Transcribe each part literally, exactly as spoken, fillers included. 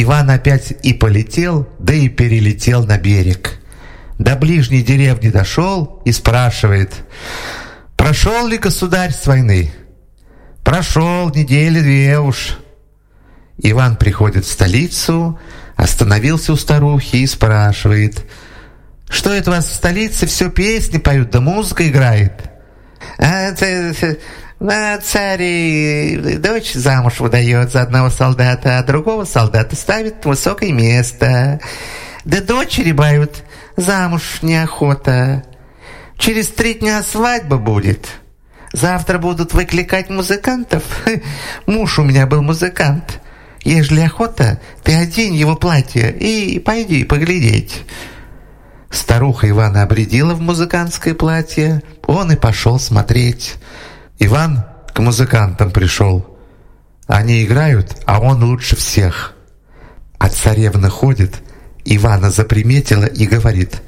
Иван опять и полетел, да и перелетел на берег. До ближней деревни дошел и спрашивает: «Прошел ли государь с войны?» «Прошел, недели две уж». Иван приходит в столицу, остановился у старухи и спрашивает: «Что это у вас в столице все песни поют, да музыка играет?» «А, ц- а царь дочь замуж выдает за одного солдата, а другого солдата ставит в высокое место. Да дочери бают, замуж неохота. Через три дня свадьба будет. Завтра будут выкликать музыкантов. Муж у меня был музыкант. Ежели охота, ты одень его платье и пойди поглядеть». Старуха Ивана обрядила в музыкантское платье, он и пошел смотреть. Иван к музыкантам пришел. Они играют, а он лучше всех. А царевна ходит, Ивана заприметила и говорит: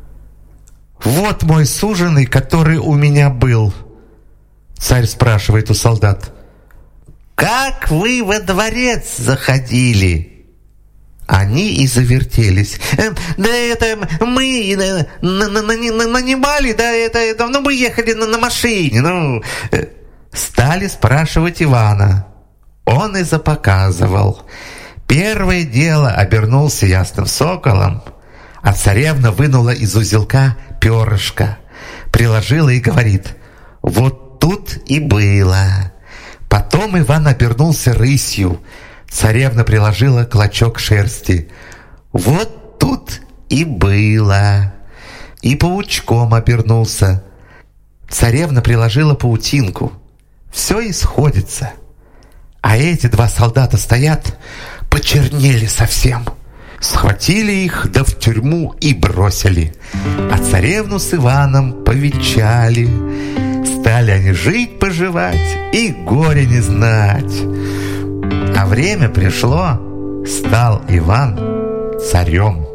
«Вот мой суженый, который у меня был». Царь спрашивает у солдат: «Как вы во дворец заходили?» Они и завертелись. «Э, да это мы э, на, на, на, на, нанимали, да это, это ну мы ехали на, на машине, ну...» Стали спрашивать Ивана. Он и запоказывал. Первое дело обернулся ясным соколом, а царевна вынула из узелка перышко, приложила и говорит: «Вот тут и было». Потом Иван обернулся рысью. Царевна приложила клочок шерсти. «Вот тут и было». И паучком обернулся. Царевна приложила паутинку. Все и сходится. А эти два солдата стоят, почернели совсем. Схватили их, да в тюрьму и бросили. А царевну с Иваном повенчали. Стали они жить-поживать и горя не знать. А время пришло, стал Иван царем.